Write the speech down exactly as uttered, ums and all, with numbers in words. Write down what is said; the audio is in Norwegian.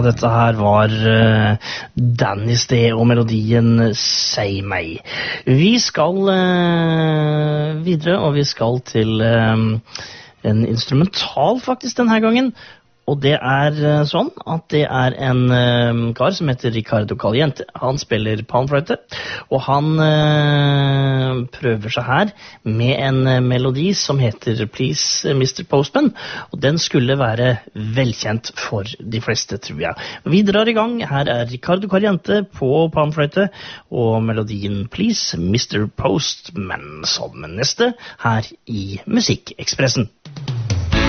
dette her var uh, Danny's Day og melodien Say May. Vi skal uh, videre, og vi skal til uh, en instrumental faktisk denne gangen. Og det er uh, sånn at det er en uh, kar som heter Ricardo Caliente. Han spiller panfløyte, og han uh, prøver seg her med en uh, melodi som heter Please uh, mister Postman. Og den skulle være velkjent for de fleste, tror jeg. Vi drar i gang. Her er Ricardo Caliente på panfløyte, og melodien Please mister Postman som neste her i Musikkekspressen.